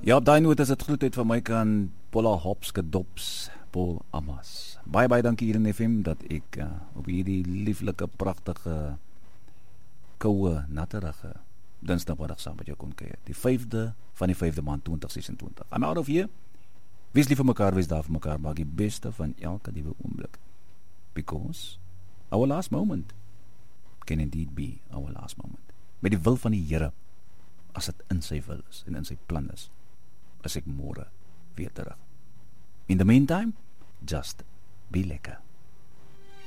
Ja, op daai noot is dit groetheid van my kan Paula Hopske Dops, Paul Amas. Baie dankie hier in FM dat ek op hierdie lieflike, pragtige, koue, natterige Dinsdagmiddag saam met jou kon kuier. Die 5de van die 5de maand 2026. I'm out of here. Wees lief vir mekaar, wees daar vir mekaar, maak die beste van elke liewe oomblik. Because our last moment can indeed be our last moment. Met die wil van die Here, as dit in sy wil is en in sy plan is ek môre weer terug. In the meantime, just be lekker.